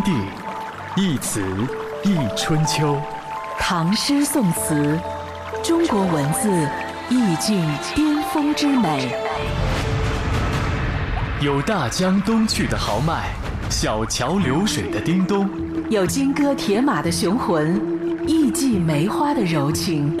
地，一词一春秋。 唐诗宋词，中国文字意境巅峰之美。 有大江东去的豪迈，小桥流水的叮咚， 有金戈铁马的雄浑，艺伎梅花的柔情。